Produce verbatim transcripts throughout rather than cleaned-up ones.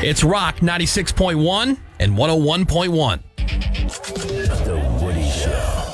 It's Rock ninety-six point one and one oh one point one. The Woody Show.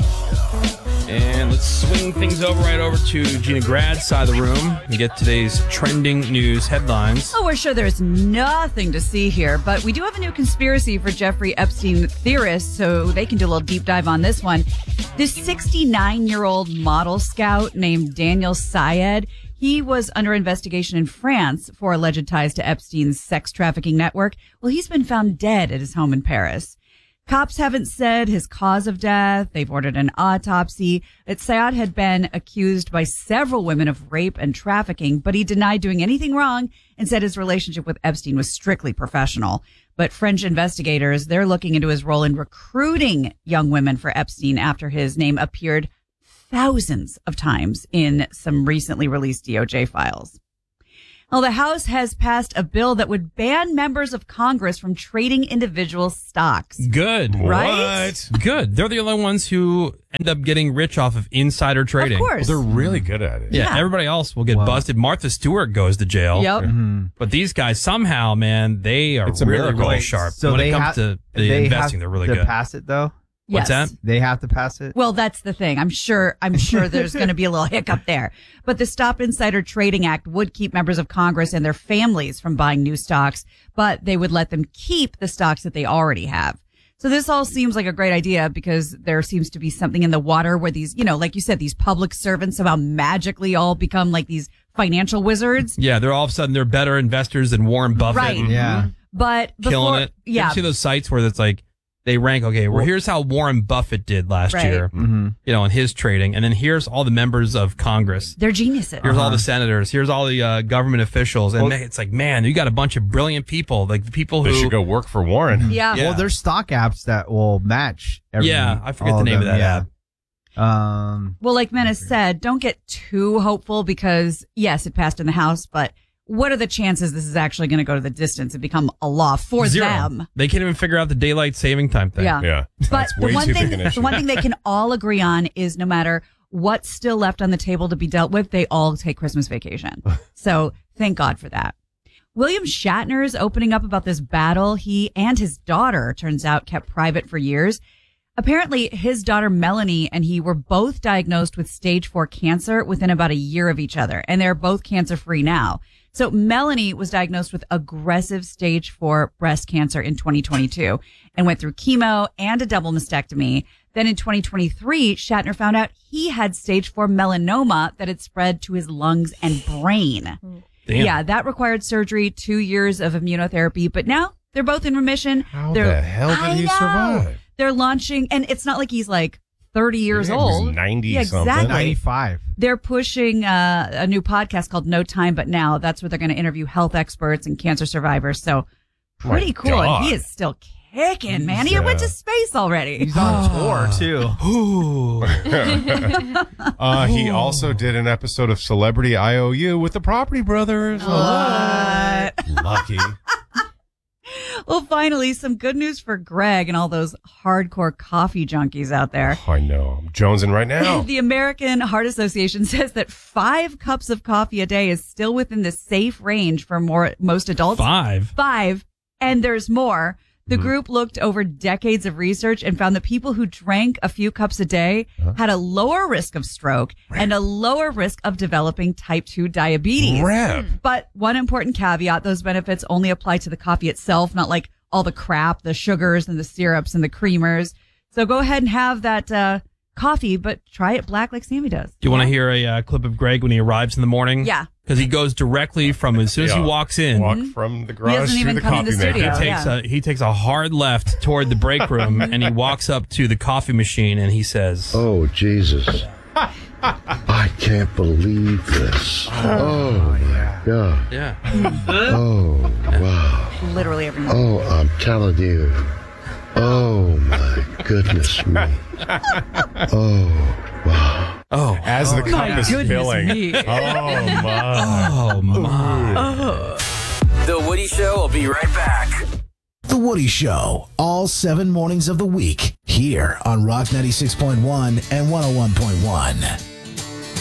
And let's swing things over right over to Gina Grad's side of the room and get today's trending news headlines. Oh, we're sure there's nothing to see here, but we do have a new conspiracy for Jeffrey Epstein theorists, so they can do a little deep dive on this one. This sixty-nine-year-old model scout named Daniel Syed, he was under investigation in France for alleged ties to Epstein's sex trafficking network. Well, he's been found dead at his home in Paris. Cops haven't said his cause of death. They've ordered an autopsy. That Syed had been accused by several women of rape and trafficking, but he denied doing anything wrong and said his relationship with Epstein was strictly professional. But French investigators, they're looking into his role in recruiting young women for Epstein after his name appeared thousands of times in some recently released D O J files. Well, the House has passed a bill that would ban members of Congress from trading individual stocks. Good. Right? What? Good. They're the only ones who end up getting rich off of insider trading. Of course. Well, they're really good at it. Yeah, Yeah. everybody else will get Wow. busted. Martha Stewart goes to jail. Yep. Mm-hmm. But these guys, somehow, man, they are It's a really, miracle. really Wait, sharp. So when they it comes have- to the they investing, have they're really to good. pass it, though? What's Yes. that? They have to pass it? Well, that's the thing. I'm sure, I'm sure there's going to be a little hiccup there. But the Stop Insider Trading Act would keep members of Congress and their families from buying new stocks, but they would let them keep the stocks that they already have. So this all seems like a great idea because there seems to be something in the water where these, you know, like you said, these public servants somehow magically all become like these financial wizards. Yeah, they're all of a sudden they're better investors than Warren Buffett. Right. Yeah. But before, Killing it. You yeah, ever see those sites where it's like they rank, okay, well, here's how Warren Buffett did last Right. year, Mm-hmm. you know, in his trading. And then here's all the members of Congress. they're geniuses. Here's all Uh-huh. the senators. Here's all the uh, government officials. And Well- man, it's like, man, you got a bunch of brilliant people. Like the people They who. should go work for Warren. Yeah. Yeah. Well, there's stock apps that will match every, Yeah, I forget all the name of them, that yeah. Um, Well, like Menace said, don't get too hopeful because, yes, it passed in the House, but what are the chances this is actually going to go to the distance and become a law for Zero. them? They can't even figure out the daylight saving time thing. Yeah. Yeah. But That's the way one too thing, big an issue. the one thing they can all agree on is no matter what's still left on the table to be dealt with, they all take Christmas vacation. So thank God for that. William Shatner is opening up about this battle he and his daughter, turns out, kept private for years. Apparently, his daughter Melanie and he were both diagnosed with stage four cancer within about a year of each other, and they're both cancer free now. So Melanie was diagnosed with aggressive stage four breast cancer in twenty twenty-two and went through chemo and a double mastectomy. Then in twenty twenty-three, Shatner found out he had stage four melanoma that had spread to his lungs and brain. Damn. Yeah, that required surgery, two years of immunotherapy, but now they're both in remission. How They're- the hell did I he know. survive? They're launching, and it's not like he's like thirty years Yeah, he was old. ninety Yeah, something. exactly. ninety-five. They're pushing uh, a new podcast called No Time But Now. That's where they're going to interview health experts and cancer survivers. So pretty My cool. God. And he is still kicking, man. He He's, went uh, to space already. He's on tour, too. Ooh. Uh, he also did an episode of Celebrity I O U with the Property Brothers. What? Lucky. Well, finally, some good news for Greg and all those hardcore coffee junkies out there. I know. I'm jonesing right now. The American Heart Association says that five cups of coffee a day is still within the safe range for more most adults. Five. Five, and there's more. The Mm-hmm. group looked over decades of research and found that people who drank a few cups a day Uh-huh. had a lower risk of stroke and a lower risk of developing type two diabetes. Rep. But one important caveat, those benefits only apply to the coffee itself, not like all the crap, the sugars and the syrups and the creamers. So go ahead and have that uh, coffee, but try it black like Sammy does. Do you want to hear a uh, clip of Greg when he arrives in the morning? Yeah. Because he goes directly from as soon as he Yeah. walks in. Walk from the garage doesn't to even the come in coffee the maker. studio. He takes Yeah. a he takes a hard left toward the break room and he walks up to the coffee machine and he says, Oh, Jesus. I can't believe this. Oh, my God. "Yeah, Oh, wow. Literally every morning. Oh, I'm telling you. Oh, my goodness me. Oh, wow. oh, As the my cup is goodness filling. me. Oh, my. oh my." The Woody Show will be right back. The Woody Show, all seven mornings of the week, here on Rock ninety-six point one and one oh one point one.